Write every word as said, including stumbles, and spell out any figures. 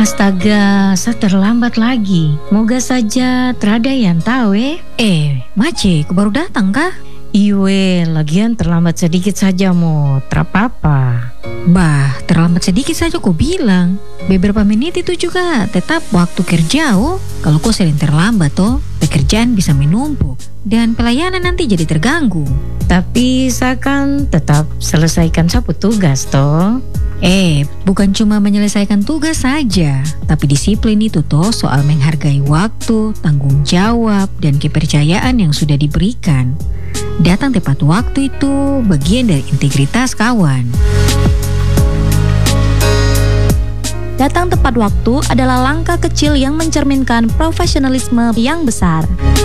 Astaga, saya terlambat lagi. Moga saja terada yang tahu eh. Eh, Mace, kau baru datang kah? Iwe, lagian terlambat sedikit saja mo, terapa-apa. Bah, terlambat sedikit saja kau bilang. Beberapa menit itu juga tetap waktu kerja oh. Kalau kau sering terlambat oh, pekerjaan bisa menumpuk dan pelayanan nanti jadi terganggu. Tapi saya kan tetap selesaikan sapu tugas toh. Eh, bukan cuma menyelesaikan tugas saja, tapi disiplin itu toh soal menghargai waktu, tanggung jawab, dan kepercayaan yang sudah diberikan. Datang tepat waktu itu bagian dari integritas kawan. Datang tepat waktu adalah langkah kecil yang mencerminkan profesionalisme yang besar.